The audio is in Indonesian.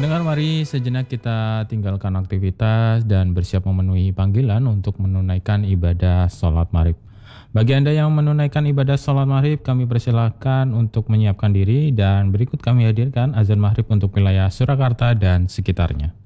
Pendengar, mari sejenak kita tinggalkan aktivitas dan bersiap memenuhi panggilan untuk menunaikan ibadah sholat maghrib. Bagi Anda yang menunaikan ibadah sholat maghrib, kami persilahkan untuk menyiapkan diri dan berikut kami hadirkan azan maghrib untuk wilayah Surakarta dan sekitarnya.